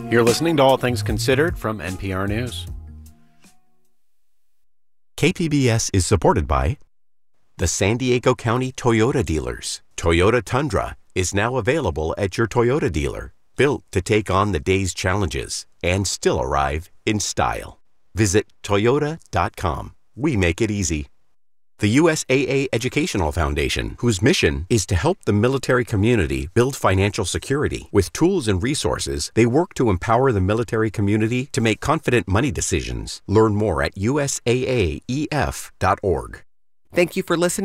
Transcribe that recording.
You're listening to All Things Considered from NPR News. KPBS is supported by the San Diego County Toyota dealers. Toyota Tundra is now available at your Toyota dealer, built to take on the day's challenges and still arrive in style. Visit Toyota.com. We make it easy. The USAA Educational Foundation, whose mission is to help the military community build financial security. With tools and resources, they work to empower the military community to make confident money decisions. Learn more at USAAEF.org. Thank you for listening